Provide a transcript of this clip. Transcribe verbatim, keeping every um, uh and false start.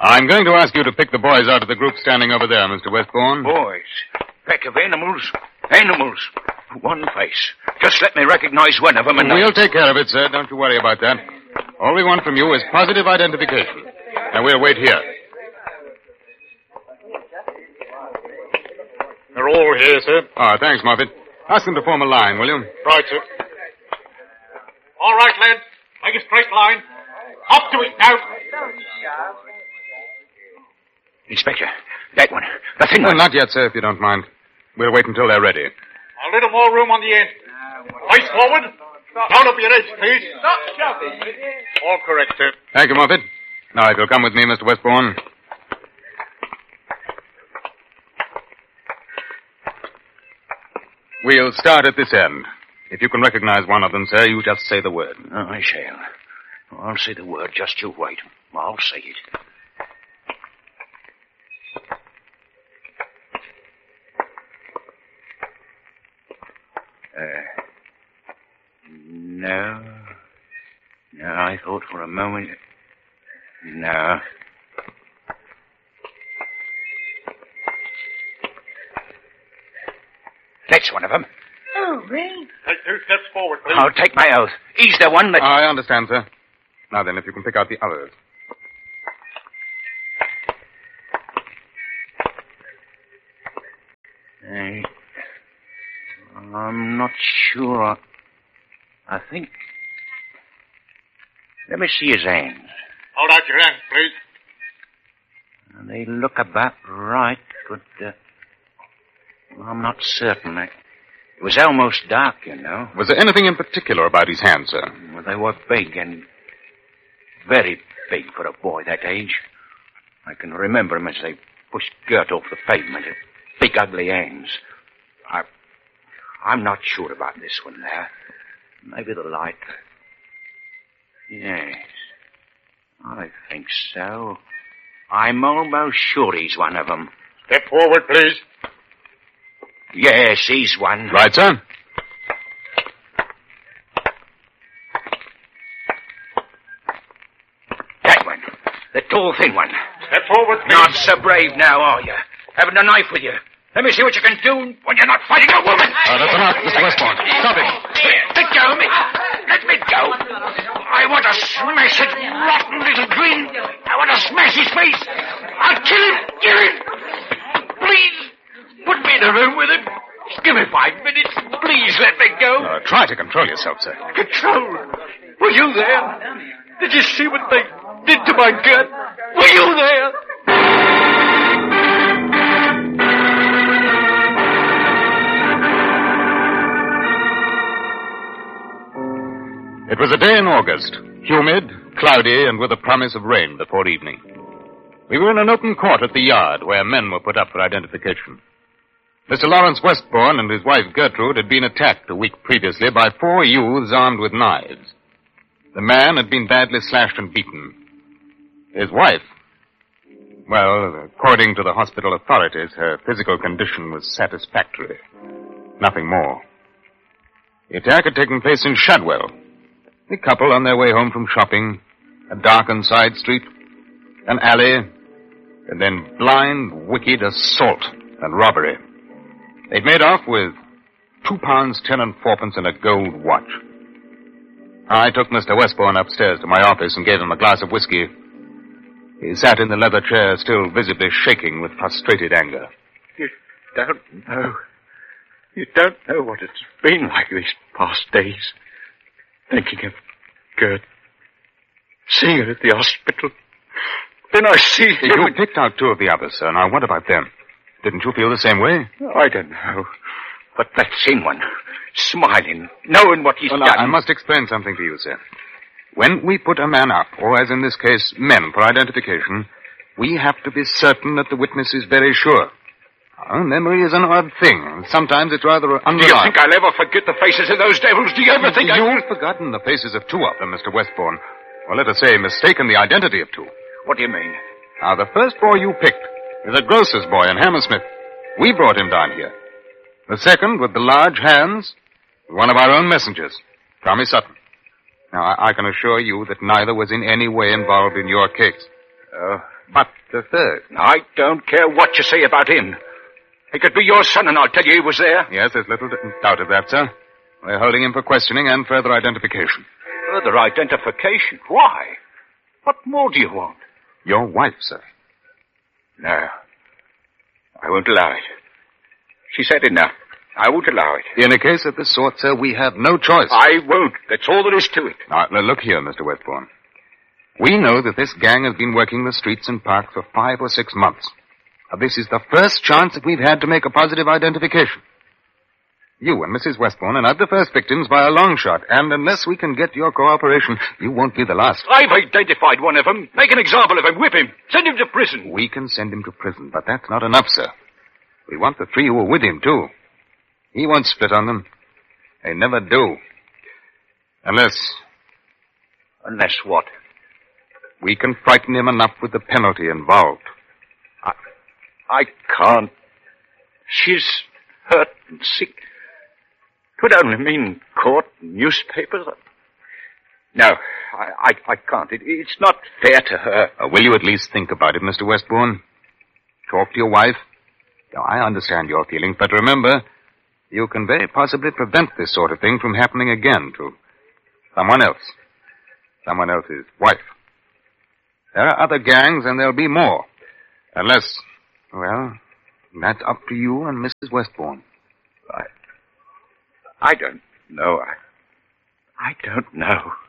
I'm going to ask you to pick the boys out of the group standing over there, Mister Westbourne. Boys? Pack of animals? Animals? One face. Just let me recognize one of them and... We'll take care of it, sir. Don't you worry about that. All we want from you is positive identification. And we'll wait here. They're all here, sir. Ah, thanks, Moffat. Ask them to form a line, will you? Right, sir. All right, lad. Make a straight line. Up to it now. Inspector, that one. The thin No, one. not yet, sir, if you don't mind. We'll wait until they're ready. A little more room on the end. Face forward. Down up your edge, please. Stop shouting. All correct, sir. Thank you, Moffat. Now, if you'll come with me, Mister Westbourne. We'll start at this end. If you can recognize one of them, sir, you just say the word. Oh, I shall. I'll say the word. Just you wait. I'll say it. Uh, no. No, I thought for a moment... No. That's one of them. Oh, Ray. Take two steps forward, please. I'll take my oath. He's the one that... I understand, sir. Now then, if you can pick out the others. I... I'm not sure. I think... Let me see his hands. Hold out your hands, please. They look about right, but uh, I'm not certain. I, it was almost dark, you know. Was there anything in particular about his hands, sir? Well, they were big and very big for a boy that age. I can remember them as they pushed Gert off the pavement. Big, ugly hands. I, I'm not sure about this one there. Maybe the light. Yes, I think so. I'm almost sure he's one of them. Step forward, please. Yes, he's one. Right, sir. That one. The tall, thin one. Step forward, please. Not so brave now, are you? Having a knife with you. Let me see what you can do when you're not fighting a woman. Oh, that's enough, Mister Westbourne. Stop it. Let go of me. Let me go. I want to smash that rotten little grin. I want to smash his face. I'll kill him. Kill him. Please, put me in a room with him. Just give me five minutes. Please let me go. Uh, try to control yourself, sir. Control. Were you there? Did you see what they did to my gut? Were you there? It was a day in August, humid, cloudy, and with a promise of rain before evening. We were in an open court at the yard where men were put up for identification. Mister Lawrence Westbourne and his wife Gertrude had been attacked a week previously by four youths armed with knives. The man had been badly slashed and beaten. His wife, well, according to the hospital authorities, her physical condition was satisfactory. Nothing more. The attack had taken place in Shadwell. The couple on their way home from shopping, a darkened side street, an alley, and then blind, wicked assault and robbery. They'd made off with two pounds, ten and fourpence and a gold watch. I took Mister Westbourne upstairs to my office and gave him a glass of whiskey. He sat in the leather chair, still visibly shaking with frustrated anger. You don't know. You don't know what it's been like these past days. Thinking of Gert. Seeing her at the hospital. Then I see him. You picked out two of the others, sir. Now, what about them? Didn't you feel the same way? I don't know. But that thin one, smiling, knowing what he's well, done. I must explain something to you, sir. When we put a man up, or as in this case, men, for identification, we have to be certain that the witness is very sure. Our memory is an odd thing. Sometimes it's rather unreliable. Do you think I'll ever forget the faces of those devils? Do you ever think I... You've forgotten the faces of two of them, Mister Westbourne. Or let us say, mistaken the identity of two. What do you mean? Now, the first boy you picked is a grocer's boy in Hammersmith. We brought him down here. The second, with the large hands, one of our own messengers, Tommy Sutton. Now, I, I can assure you that neither was in any way involved in your case. Oh, But the third? I don't care what you say about him. He could be your son, and I'll tell you he was there. Yes, there's little doubt of that, sir. We're holding him for questioning and further identification. Further identification? Why? What more do you want? Your wife, sir. No. I won't allow it. She said enough. I won't allow it. In a case of this sort, sir, we have no choice. I won't. That's all there is to it. Now, look here, Mister Westbourne. We know that this gang has been working the streets and parks for five or six months. Now, this is the first chance that we've had to make a positive identification. You and Missus Westbourne are not the first victims by a long shot, and unless we can get your cooperation, you won't be the last. I've identified one of them. Make an example of him. Whip him. Send him to prison. We can send him to prison, but that's not enough, sir. We want the three who are with him, too. He won't split on them. They never do. Unless... Unless what? We can frighten him enough with the penalty involved. I... I can't. She's hurt and sick. It would only mean court and newspapers. No, I, I, I can't. It, it's not fair to her. Uh, will you at least think about it, Mister Westbourne? Talk to your wife. Now, I understand your feelings, but remember, you can very possibly prevent this sort of thing from happening again to someone else. Someone else's wife. There are other gangs, and there'll be more. Unless, well, that's up to you and Missus Westbourne. I... I don't know. I, I don't know.